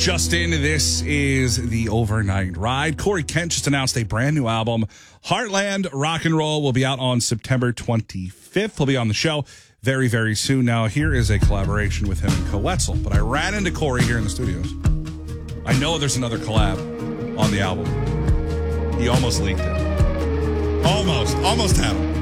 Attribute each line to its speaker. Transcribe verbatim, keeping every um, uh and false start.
Speaker 1: Justin, this is the Overnight Ride. Corey Kent just announced a brand new album. Heartland Rock and Roll will be out on September twenty-fifth. He'll be on the show very, very soon. Now, here is a collaboration with him and Coetzel, but I ran into Corey here in the studios. I know there's another collab on the album. He almost leaked it. Almost. Almost had him.